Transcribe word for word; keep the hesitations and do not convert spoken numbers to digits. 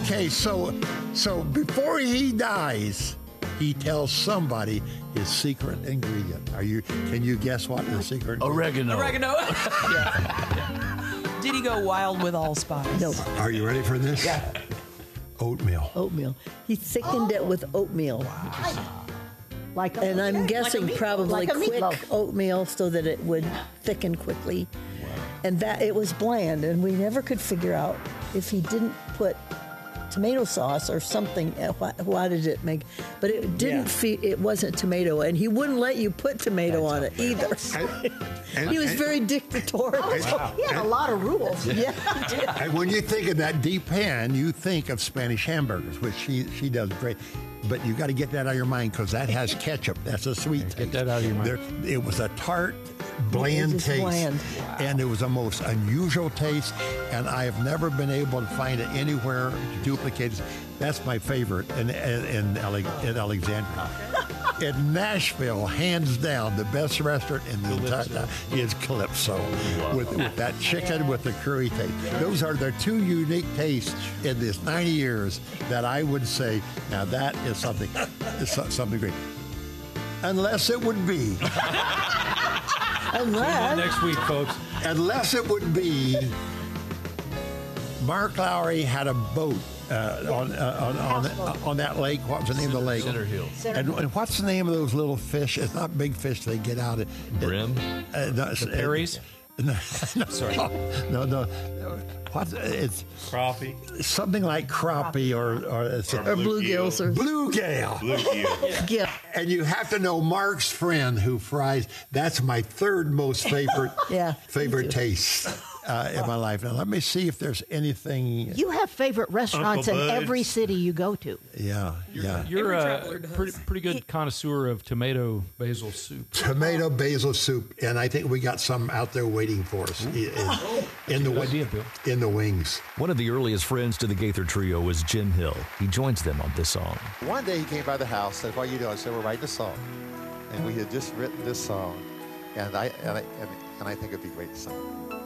Okay, so so before he dies, he tells somebody his secret ingredient. Are you? Can you guess what the secret? Oregano. Oregano. Did he go wild with allspice? No, Are you ready for this? Yeah. Oatmeal. oatmeal. He thickened it with oatmeal. Like a, And I'm like a guessing meat- probably like a quick meatloaf. oatmeal so that it would thicken quickly. And that it was bland, and we never could figure out if he didn't put tomato sauce or something. uh, Why, why did it make? But it didn't. Yeah. Fe- it wasn't tomato, and he wouldn't let you put tomato on it either. And, He was and- very dictatorial. He had a lot of rules. Yeah. and when you think of that deep pan, you think of Spanish hamburgers, which she she does great. But you got to get that out of your mind because that has ketchup. That's a sweet taste. Get that out of your mind. There, it was a tart, bland was taste, bland. and it was a most unusual taste. And I have never been able to find it anywhere duplicated. That's my favorite in in, in, Ale- in Alexandria. In Nashville, hands down, the best restaurant in the entire town is Calypso, with, with that chicken with the curry taste. Those are the two unique tastes in this ninety years that I would say, now that is something, is so- something great. Unless it would be, Unless Next week, folks. unless it would be, Mark Lowry had a boat uh, on, uh, on, on, on that lake. What was the name of the lake? Center Hill. And, and what's the name of those little fish? It's not big fish. They get out. It, Brim? Uh, no, The Perrys? No, no, sorry. No, no. What? It's Crappie. something like crappie or or, it's or bluegills or bluegill. Bluegill. yeah. And you have to know Mark's friend who fries. That's my third most favorite Yeah, favorite me too. taste uh, in my life. Now let me see if there's anything. You have favorite restaurants Uncle in Bud's. every city you go to. Yeah, yeah. You're Every a traveler does. pretty, pretty good connoisseur of tomato basil soup. Tomato basil soup, and I think we got some out there waiting for us in, in the Good idea, Bill. in the wings. One of the earliest friends to the Gaither Trio was Jim Hill. He joins them on this song. One day he came by the house, said, "What are you doing?" I said, "We're writing a song." And we had just written this song, and I and I, and, and I think it'd be great to sing.